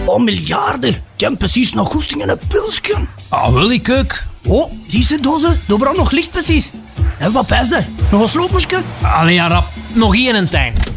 Oh, miljarden. Ik heb precies nog goesting in een pilsje. Ah, wil ik ook. Oh, zie je dozen? Daar brandt nog licht precies. En wat is dat? Nog een sloopmoesje? Allee, ja, rap. Nog één en tijn.